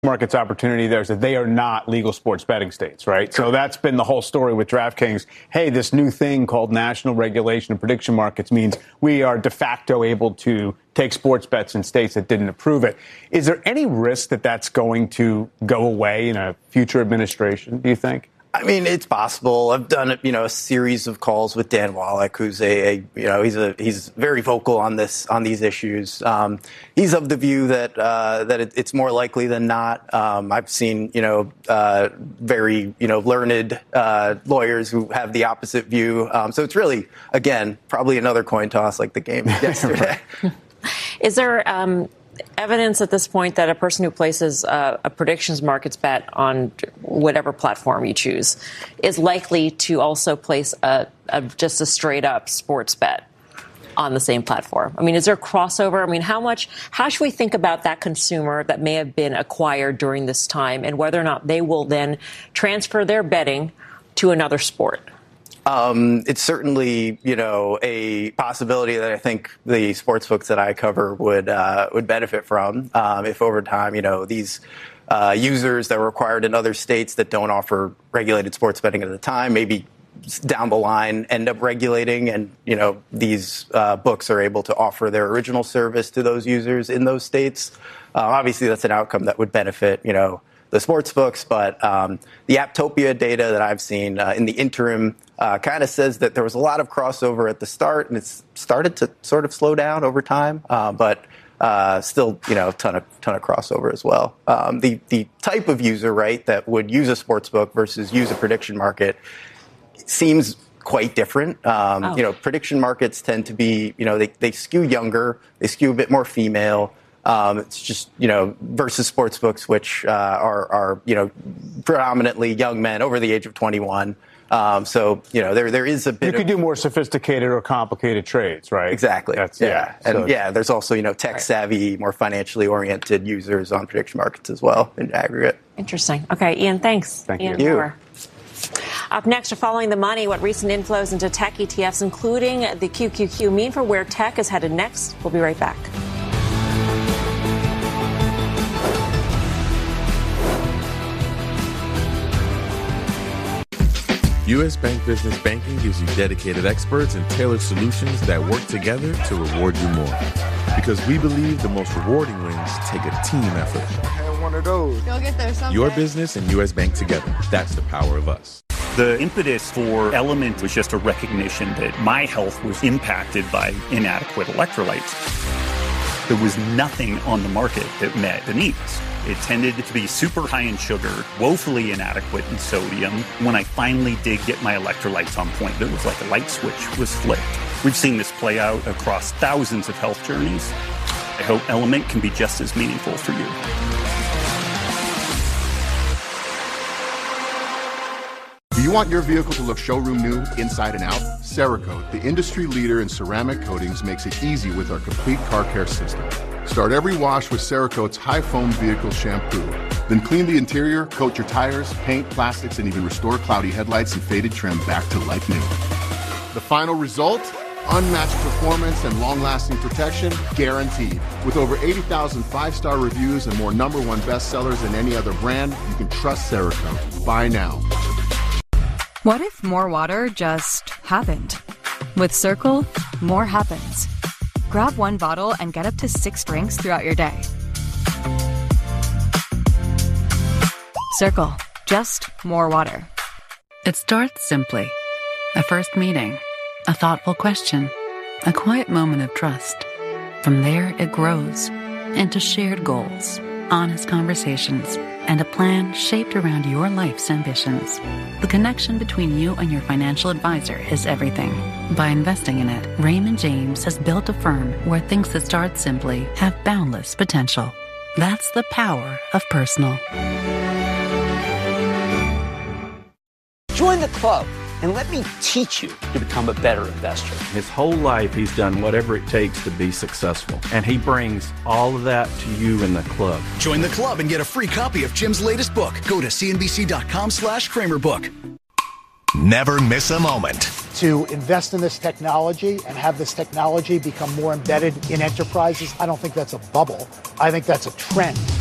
markets opportunity there is that they are not legal sports betting states, right? So that's been the whole story with DraftKings. Hey, this new thing called national regulation of prediction markets means we are de facto able to take sports bets in states that didn't approve it. Is there any risk that that's going to go away in a future administration, do you think? I mean, it's possible. I've done, a series of calls with Dan Wallach, who's he's very vocal on these issues. He's of the view that it's more likely than not. I've seen, very, learned lawyers who have the opposite view. So it's really, again, probably another coin toss like the game yesterday. Is there evidence at this point that a person who places a predictions markets bet on whatever platform you choose is likely to also place just a straight up sports bet on the same platform? I mean, is there a crossover? I mean, how should we think about that consumer that may have been acquired during this time and whether or not they will then transfer their betting to another sport? It's certainly, a possibility that I think the sports books that I cover would benefit from if over time, these users that were acquired in other states that don't offer regulated sports betting at the time, maybe down the line end up regulating, and these books are able to offer their original service to those users in those states. Obviously, that's an outcome that would benefit, the sports books, but the Apptopia data that I've seen in the interim kind of says that there was a lot of crossover at the start, and it's started to sort of slow down over time, but still, a ton of crossover as well. The type of user, right, that would use a sports book versus use a prediction market seems quite different. Prediction markets tend to be, they skew younger, they skew a bit more female. It's just, versus sports books, which are predominantly young men over the age of 21. So, there is a bit You could do more sophisticated or complicated trades, right? Exactly. There's also, tech-savvy, more financially oriented users on prediction markets as well in aggregate. Interesting. Okay, Ian, thanks. Thank Ian you. Moore. Up next, following the money, what recent inflows into tech ETFs, including the QQQ, mean for where tech is headed next. We'll be right back. U.S. Bank Business Banking gives you dedicated experts and tailored solutions that work together to reward you more. Because we believe the most rewarding wins take a team effort. One of those. You'll get there someday. Your business and U.S. Bank together. That's the power of us. The impetus for Element was just a recognition that my health was impacted by inadequate electrolytes. There was nothing on the market that met the needs. It tended to be super high in sugar, woefully inadequate in sodium. When I finally did get my electrolytes on point, it was like a light switch was flipped. We've seen this play out across thousands of health journeys. I hope Element can be just as meaningful for you. Do you want your vehicle to look showroom new, inside and out? Cerakote, the industry leader in ceramic coatings, makes it easy with our complete car care system. Start every wash with Cerakote's high foam vehicle shampoo. Then clean the interior, coat your tires, paint, plastics, and even restore cloudy headlights and faded trim back to like new. The final result? Unmatched performance and long-lasting protection guaranteed. With over 80,000 five-star reviews and more #1 bestsellers than any other brand, you can trust Cerakote. Buy now. What if more water just happened? With Circle, more happens. Grab one bottle and get up to 6 drinks throughout your day. Circle, just more water. It starts simply. A first meeting, a thoughtful question, a quiet moment of trust. From there, it grows into shared goals, honest conversations, and a plan shaped around your life's ambitions. The connection between you and your financial advisor is everything. By investing in it, Raymond James has built a firm where things that start simply have boundless potential. That's the power of personal. Join the club and let me teach you to become a better investor. His whole life, he's done whatever it takes to be successful. And he brings all of that to you in the club. Join the club and get a free copy of Jim's latest book. Go to cnbc.com/KramerBook. Never miss a moment. To invest in this technology and have this technology become more embedded in enterprises, I don't think that's a bubble. I think that's a trend.